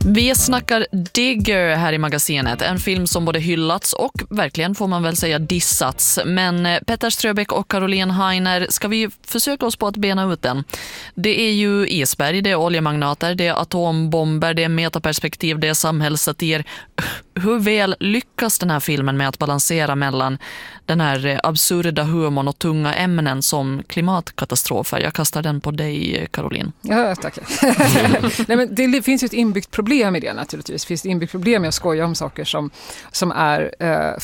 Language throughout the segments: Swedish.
Vi snackar Digger här i magasinet. En film som både hyllats och verkligen får man väl säga dissats. Men Petter Ströbeck och Caroline Heiner, ska vi försöka oss på att bena ut den? Det är ju isberg, det är oljemagnater, det är atombomber, det är metaperspektiv, det är samhällssatir. Hur väl lyckas den här filmen med att balansera mellan den här absurda humorn och tunga ämnen som klimatkatastrofer? Jag kastar den på dig, Caroline. Ja, tack. Nej, men det finns ju ett inbyggt problem i det naturligtvis. Det finns ett inbyggt problem med att skoja om saker som är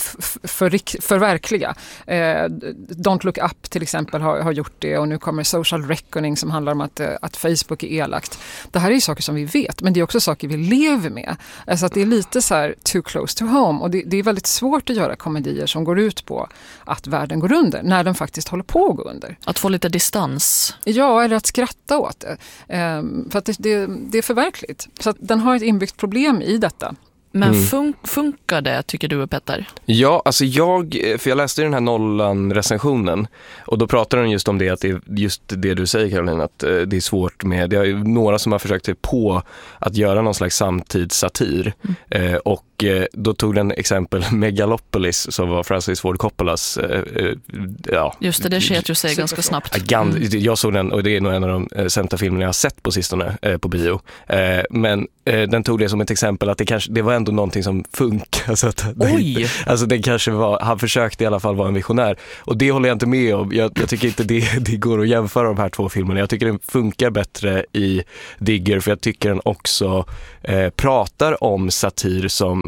för verkliga. Don't Look Up till exempel har gjort det, och nu kommer Social Reckoning som handlar om att Facebook är elakt. Det här är ju saker som vi vet, men det är också saker vi lever med. Alltså att det är lite så här too close to home, och det är väldigt svårt att göra komedier som går ut på att världen går under, när den faktiskt håller på att gå under. Att få lite distans. Ja, eller att skratta åt det. För att det är förverkligt. Så att den har ett inbyggt problem i detta. Men funkar det, tycker du, Petter? Ja, alltså jag läste den här Nolan-recensionen, och då pratar de just om det, att det är just det du säger, Caroline, att det är svårt med, det är ju några som har försökt sig på att göra någon slags samtidssatir, och då tog den exempel Megalopolis, som var Francis Ford Coppolas just det sket ju sig ganska snabbt. Jag såg den, och det är nog en av de sämsta filmerna jag har sett på sistone på bio, men den tog det som ett exempel att det var ändå någonting som funkar, så att alltså det kanske var, han försökte i alla fall vara en visionär, och det håller jag inte med om. Jag tycker inte det går att jämföra de här två filmerna. Jag tycker den funkar bättre i Digger, för jag tycker den också pratar om satir som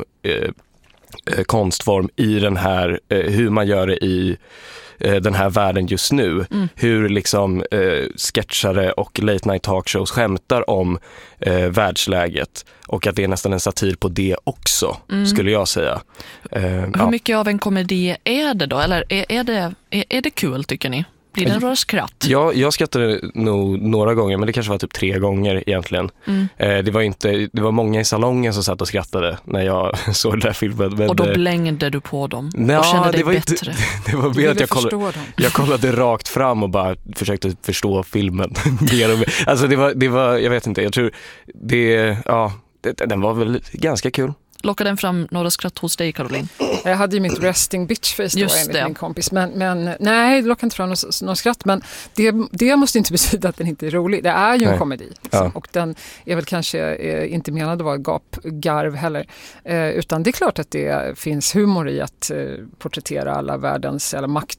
konstform i den här, hur man gör det i den här världen just nu. Hur liksom sketchare och late night talkshows skämtar om världsläget, och att det är nästan en satir på det också, skulle jag säga. Hur mycket av en komedi är det då? Eller är det kul, tycker ni? Blir det några skratt? Ja, jag skrattade nog några gånger, men det kanske var typ 3 gånger egentligen. Det var många i salongen som satt och skrattade när jag såg den där filmen. Men, och då blängde du på dem och kände dig det var bättre. Det var mer att jag kollade rakt fram och bara försökte förstå filmen mer och mer. Alltså det var jag vet inte, jag tror den var väl ganska kul. Lockar den fram några skratt hos dig, Caroline? Jag hade ju mitt resting bitch face då, enligt min kompis. Men nej, det lockar inte fram någon skratt. Men det måste inte betyda att den inte är rolig. Det är ju en komedi. Liksom. Ja. Och den är väl kanske inte menad att vara gapgarv heller. Utan det är klart att det finns humor i att porträttera alla världens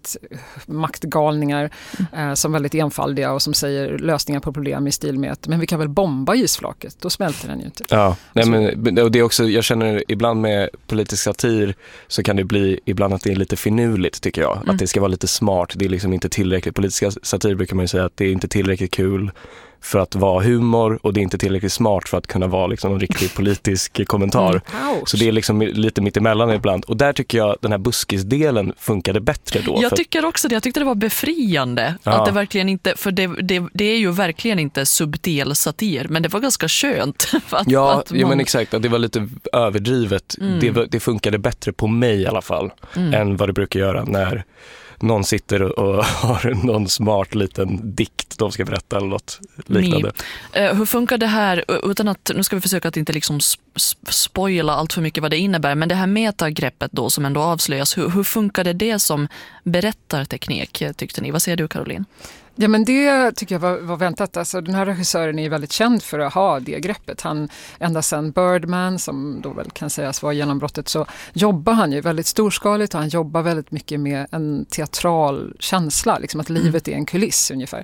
maktgalningar som väldigt enfaldiga och som säger lösningar på problem i stil med att men vi kan väl bomba isflaket. Då smälter den ju inte. Ja, nej, men och det är också, jag känner ibland med politisk satir så kan det bli ibland att det är lite finurligt, tycker jag. Att det ska vara lite smart. Det är liksom inte tillräckligt. Politiska satir brukar man ju säga att det är inte tillräckligt kul för att vara humor, och det är inte tillräckligt smart för att kunna vara liksom en riktig politisk kommentar. Så det är liksom lite mitt emellan ibland. Och där tycker jag den här buskisdelen funkade bättre då. Jag tycker också det. Jag tyckte det var befriande. Ja. Att det verkligen inte, för det är ju verkligen inte subtil satir, men det var ganska skönt. Men exakt. Att det var lite överdrivet. Det funkade bättre på mig i alla fall än vad det brukar göra när någon sitter och har någon smart liten dikt de ska berätta eller något liknande. Hur funkar det här, utan att, nu ska vi försöka att inte liksom spoila allt för mycket vad det innebär, men det här metagreppet då som ändå avslöjas, hur funkar det som berättarteknik, tyckte ni? Vad säger du, Caroline? Ja, men det tycker jag var väntat. Alltså, den här regissören är väldigt känd för att ha det greppet. Han, ända sedan Birdman, som då väl kan sägas vara genombrottet, så jobbar han ju väldigt storskaligt, och han jobbar väldigt mycket med en teatral känsla, liksom att livet är en kuliss ungefär.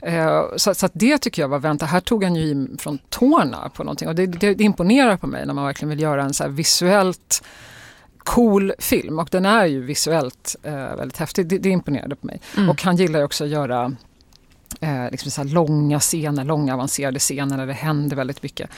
Så att det tycker jag var väntat. Här tog han ju in från tårna på någonting, och det imponerar på mig när man verkligen vill göra en så här visuellt cool film, och den är ju visuellt väldigt häftig. Det imponerade på mig. Och han gillar ju också att göra liksom så här långa avancerade scener där det händer väldigt mycket.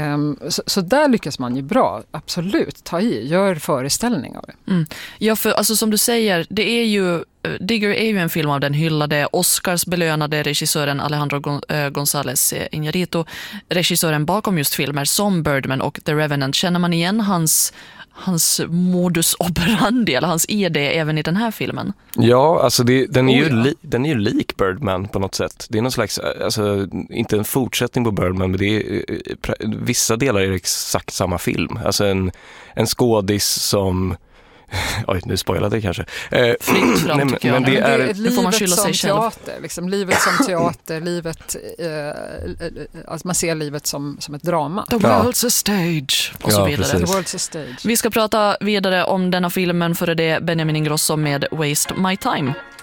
Så där lyckas man ju bra, absolut, gör föreställning av det. Ja, för alltså, som du säger, Digger är ju en film av den hyllade Oscarsbelönade regissören Alejandro González Iñárritu, regissören bakom just filmer som Birdman och The Revenant. Känner man igen hans hans modus operandi eller hans ED även i den här filmen. Ja, alltså den är ju lik Birdman på något sätt. Det är någon slags, alltså inte en fortsättning på Birdman, men det är vissa delar är exakt samma film. Alltså en skådis som oj, nu spoilade jag kanske. Fritt fram tycker jag. Men det är livet som teater, liksom. Livet som teater, alltså man ser livet som ett drama. The world's a stage och så vidare. The world's a stage. Vi ska prata vidare om denna filmen före det Benjamin Ingrosso med Waste My Time.